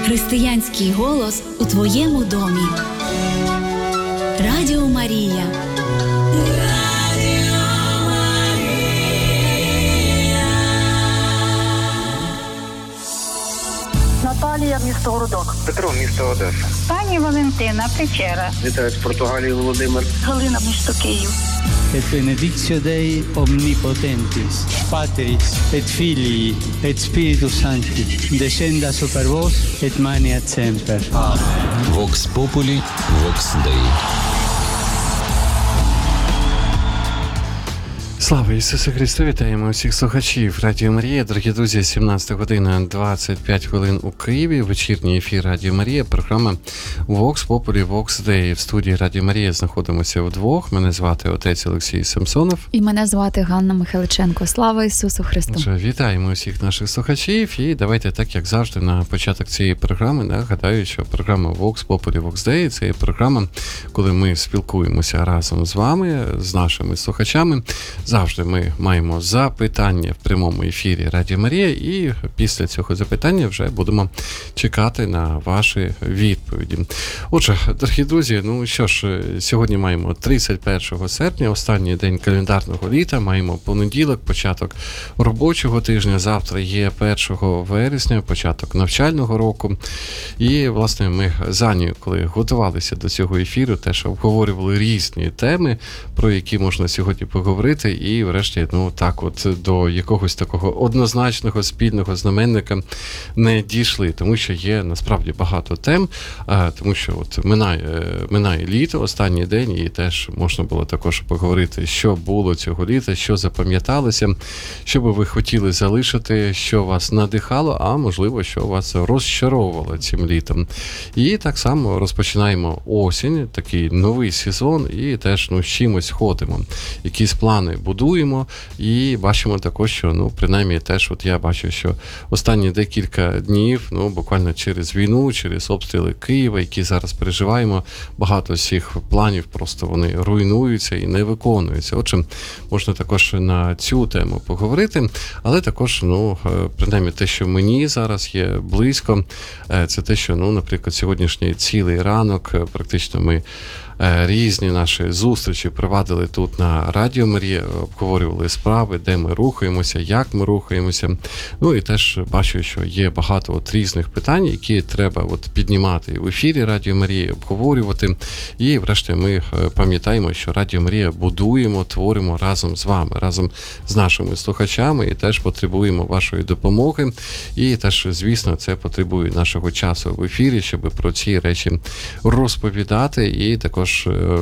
Християнський голос у твоєму домі. Радіо Марія. Наталія, місто Городок. Петро, місто Одеса. Пані Валентина, Печера. Вітаю з Португалії, Володимир. Галина, місто Київ. Et benedictio Dei omnipotentis, Patris et Filii et Spiritus Sancti, descenda super vos et maneat semper. Vox Populi, Vox Dei. Слава Ісусу Христу! Вітаємо усіх слухачів Радіо Марія. Дорогі друзі, 17 година 25 хвилин у Києві. Вечірній ефір Радіо Марія. Програма Vox Populi, Vox Dei. В студії Радіо Марія знаходимося вдвох. Мене звати отець Олексій Самсонов. І мене звати Ганна Михайличенко. Слава Ісусу Христу! Вітаємо усіх наших слухачів. І давайте так, як завжди, на початок цієї програми нагадаю, що програма Vox Populi, Vox Dei – це є програма, коли ми спілкуємося разом з вами, з нашими слухачами. Завжди ми маємо запитання в прямому ефірі Радіо Марія, і після цього запитання вже будемо чекати на ваші відповіді. Отже, дорогі друзі, ну що ж, сьогодні маємо 31 серпня, останній день календарного літа, маємо понеділок, початок робочого тижня, завтра є 1 вересня, початок навчального року. І, власне, ми коли готувалися до цього ефіру, теж обговорювали різні теми, про які можна сьогодні поговорити. І врешті, так от до якогось такого однозначного спільного знаменника не дійшли, тому що є насправді багато тем, тому що от минає літо, останній день, і теж можна було також поговорити, що було цього літа, що запам'яталося, що би ви хотіли залишити, що вас надихало, а можливо, що вас розчаровувало цим літом. І так само розпочинаємо осінь, такий новий сезон, і теж з чимось ходимо. Якісь плани будуємо, і бачимо також, що, принаймні, теж от я бачу, що останні декілька днів, буквально через війну, через обстріли Києва, які зараз переживаємо, багато всіх планів просто вони руйнуються і не виконуються. Отже, можна також на цю тему поговорити, але також, принаймні, те, що мені зараз є близько, це те, що, наприклад, сьогоднішній цілий ранок, практично ми різні наші зустрічі провадили тут на Радіо Марія, обговорювали справи, де ми рухаємося, як ми рухаємося. І теж бачу, що є багато різних питань, які треба піднімати в ефірі Радіо Марії, обговорювати. І врешті ми пам'ятаємо, що Радіо Марія будуємо, творимо разом з вами, разом з нашими слухачами, і теж потребуємо вашої допомоги. І теж, звісно, це потребує нашого часу в ефірі, щоб про ці речі розповідати і також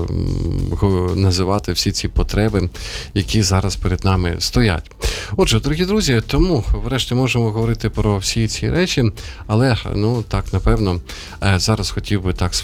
називати всі ці потреби, які зараз перед нами стоять. Отже, дорогі друзі, тому врешті можемо говорити про всі ці речі, але, так, напевно, зараз хотів би так